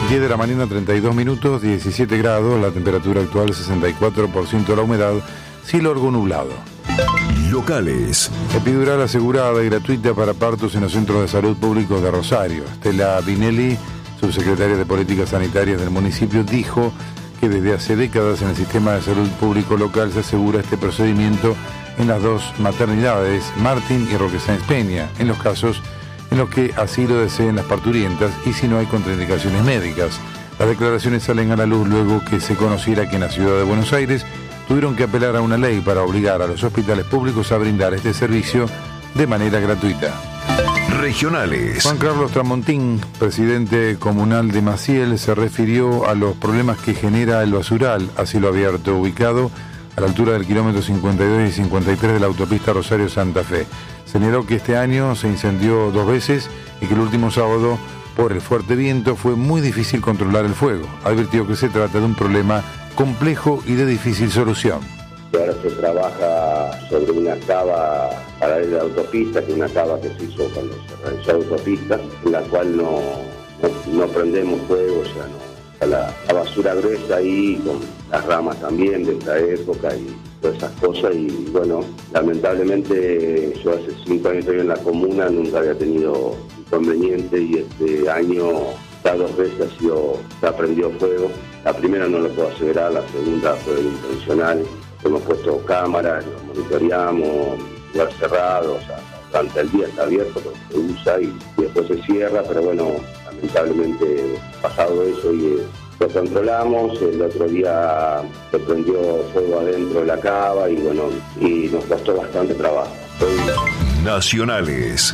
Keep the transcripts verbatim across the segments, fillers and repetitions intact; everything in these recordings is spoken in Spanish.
diez de la mañana, treinta y dos minutos, diecisiete grados, la temperatura actual sesenta y cuatro por ciento de la humedad, cielo algo nublado. Locales. Epidural asegurada y gratuita para partos en los centros de salud públicos de Rosario. Estela Binelli, subsecretaria de Políticas Sanitarias del municipio, dijo que desde hace décadas en el sistema de salud público local se asegura este procedimiento en las dos maternidades, Martín y Roque Sáenz Peña, en los casos en los que así lo deseen las parturientas y si no hay contraindicaciones médicas. Las declaraciones salen a la luz luego que se conociera que en la ciudad de Buenos Aires tuvieron que apelar a una ley para obligar a los hospitales públicos a brindar este servicio de manera gratuita. Regionales. Juan Carlos Tramontín, presidente comunal de Maciel, se refirió a los problemas que genera el basural a cielo abierto ubicado a la altura del kilómetro cincuenta y dos y cincuenta y tres de la autopista Rosario-Santa Fe. Señaló que este año se incendió dos veces y que el último sábado, por el fuerte viento, fue muy difícil controlar el fuego. Advirtió que se trata de un problema complejo y de difícil solución. Ahora se trabaja sobre una cava paralela de autopista, que es una cava que se hizo cuando se realizó la autopista, en la cual no, no, no prendemos fuego, o sea, no. La, la basura gruesa ahí, con las ramas también de esta época y todas esas cosas. Y bueno, lamentablemente yo hace cinco años estoy en la comuna, nunca había tenido inconveniente y este año ya dos veces ha sido, se ha prendido fuego. La primera no lo puedo aseverar, la segunda fue intencional. Hemos puesto cámaras, lo monitoreamos, lugar cerrado, o sea, durante el día está abierto, pero se usa y, y después se cierra, pero bueno, lamentablemente pasado eso y eh, lo controlamos. El otro día se prendió fuego adentro de la cava y bueno, y nos costó bastante trabajo. Hoy... Nacionales.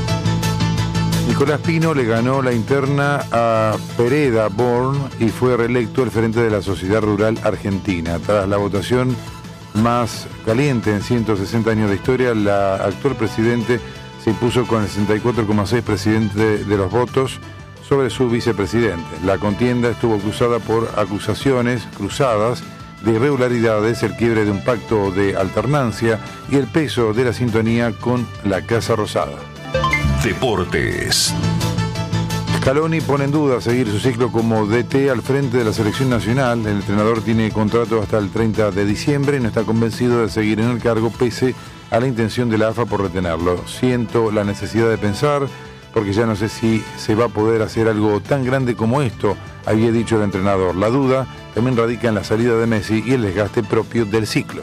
Nicolás Pino le ganó la interna a Pereda Born y fue reelecto el frente de la Sociedad Rural Argentina. Tras la votación más caliente en ciento sesenta años de historia, la actual presidente se impuso con el sesenta y cuatro coma seis por ciento de, de los votos sobre su vicepresidente. La contienda estuvo cruzada por acusaciones cruzadas de irregularidades, el quiebre de un pacto de alternancia y el peso de la sintonía con la Casa Rosada. Deportes. Scaloni pone en duda seguir su ciclo como D T al frente de la selección nacional. El entrenador tiene contrato hasta el treinta de diciembre y no está convencido de seguir en el cargo pese a la intención de la A F A por retenerlo. Siento la necesidad de pensar porque ya no sé si se va a poder hacer algo tan grande como esto, había dicho el entrenador. La duda también radica en la salida de Messi y el desgaste propio del ciclo.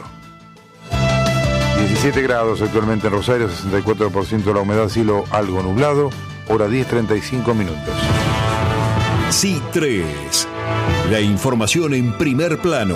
diecisiete grados actualmente en Rosario, sesenta y cuatro por ciento de la humedad, cielo algo nublado, hora diez treinta y cinco minutos. C tres. La información en primer plano.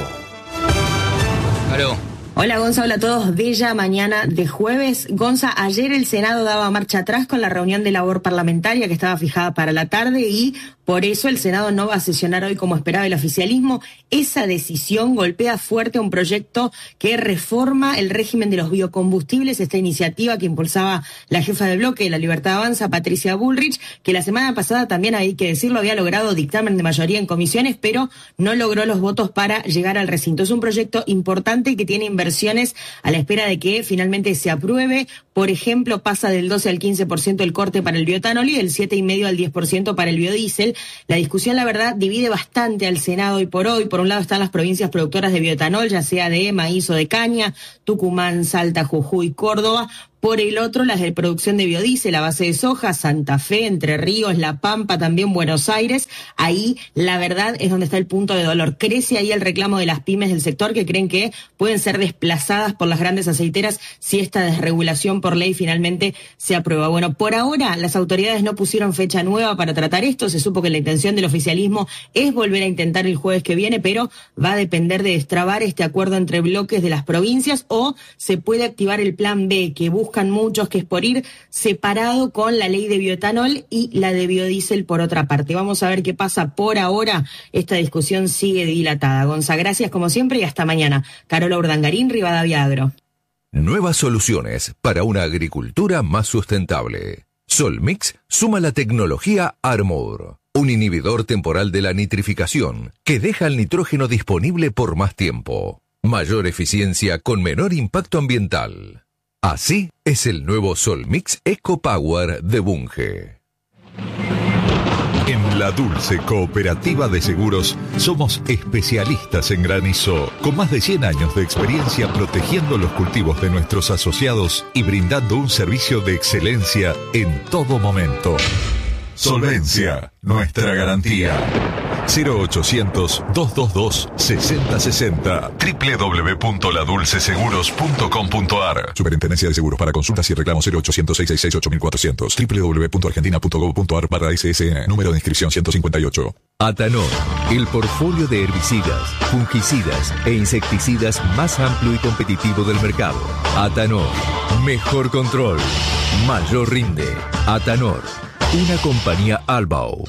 Aló. Hola Gonza, hola a todos. Bella mañana de jueves. Gonza, ayer el Senado daba marcha atrás con la reunión de labor parlamentaria que estaba fijada para la tarde y por eso el Senado no va a sesionar hoy como esperaba el oficialismo. Esa decisión golpea fuerte un proyecto que reforma el régimen de los biocombustibles, esta iniciativa que impulsaba la jefa del bloque de La Libertad Avanza, Patricia Bullrich, que la semana pasada también, hay que decirlo, había logrado dictamen de mayoría en comisiones, pero no logró los votos para llegar al recinto. Es un proyecto importante que tiene inversiones a la espera de que finalmente se apruebe. Por ejemplo, pasa del doce al quince por ciento el corte para el bioetanol y del siete coma cinco al diez por ciento para el biodiesel. La discusión, la verdad, divide bastante al Senado hoy por hoy. Por un lado están las provincias productoras de bioetanol, ya sea de maíz o de caña, Tucumán, Salta, Jujuy, Córdoba. Por el otro, las de producción de biodiesel a base de soja, Santa Fe, Entre Ríos, La Pampa, también Buenos Aires. Ahí, la verdad, es donde está el punto de dolor. Crece ahí el reclamo de las pymes del sector que creen que pueden ser desplazadas por las grandes aceiteras si esta desregulación por ley finalmente se aprueba. Bueno, por ahora, las autoridades no pusieron fecha nueva para tratar esto. Se supo que la intención del oficialismo es volver a intentar el jueves que viene, pero va a depender de destrabar este acuerdo entre bloques de las provincias o se puede activar el plan B que busca buscan muchos, que es por ir separado con la ley de bioetanol y la de biodiesel por otra parte. Vamos a ver qué pasa por ahora. Esta discusión sigue dilatada. Gonza, gracias como siempre y hasta mañana. Carola Urdangarín, Rivadavia Agro. Nuevas soluciones para una agricultura más sustentable. Solmix suma la tecnología Armour, un inhibidor temporal de la nitrificación que deja el nitrógeno disponible por más tiempo. Mayor eficiencia con menor impacto ambiental. Así es el nuevo Solmix Eco Power de Bunge. En La Dulce Cooperativa de Seguros somos especialistas en granizo, con más de cien años de experiencia protegiendo los cultivos de nuestros asociados y brindando un servicio de excelencia en todo momento. Solvencia, nuestra garantía. cero ochocientos, doscientos veintidós, sesenta sesenta. doble u doble u doble u punto la dulce seguros punto com punto a r. Superintendencia de Seguros. Para consultas y reclamos cero ochocientos, seiscientos sesenta y seis, ocho mil cuatrocientos. doble u doble u doble u punto argentina punto gov punto a r barra S S N. Número de inscripción ciento cincuenta y ocho. Atanor, el portfolio de herbicidas, fungicidas e insecticidas más amplio y competitivo del mercado. Atanor, mejor control, mayor rinde. Atanor, una compañía Albao.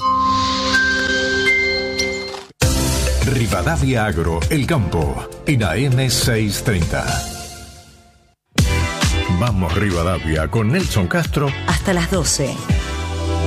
Rivadavia Agro, El Campo, en A M seiscientos treinta. Vamos Rivadavia con Nelson Castro hasta las doce.